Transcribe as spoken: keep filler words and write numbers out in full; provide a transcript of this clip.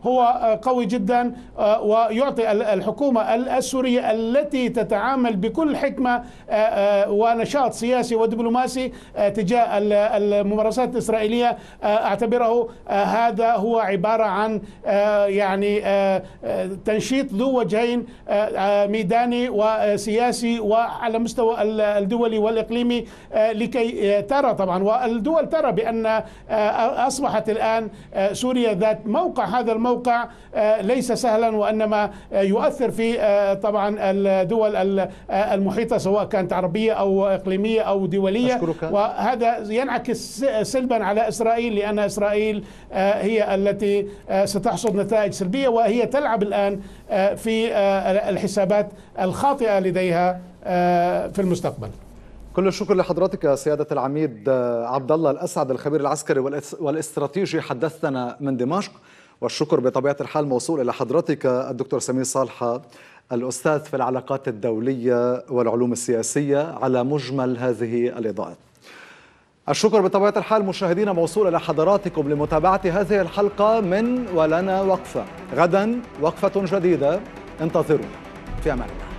هو قوي جدا، ويعطي الحكومة السورية التي تتعامل بكل حكمة ونشاط سياسي ودبلوماسي تجاه الممارسات الإسرائيلية. أعتبره هذا هو عبارة عن يعني تنشيط ذو وجهين، ميداني وسياسي وعلى مستوى الدولي والإقليمي، لكي ترى طبعا، والدول ترى بأن أصبحت الآن سوريا ذات موقع. هذا الموقع ليس سهلا، وإنما يؤثر في طبعا الدول المحيطة سواء كانت عربية أو إقليمية أو دولية. أشكرك. وهذا ينعكس سلبا على إسرائيل، لأن إسرائيل هي التي ستحصد نتائج سلبية، وهي تلعب الآن في الحسابات الخاطئة لديها في المستقبل. كل الشكر لحضرتك سيادة العميد عبد الله الأسعد، الخبير العسكري والاستراتيجي، حدثنا من دمشق. والشكر بطبيعة الحال موصول إلى حضرتك الدكتور سمير صالحة، الأستاذ في العلاقات الدولية والعلوم السياسية، على مجمل هذه الإضاءات. الشكر بطبيعة الحال مشاهدينا موصول إلى حضراتكم لمتابعة هذه الحلقة من ولنا وقفة. غدا وقفة جديدة، انتظرونا. في أمان الله.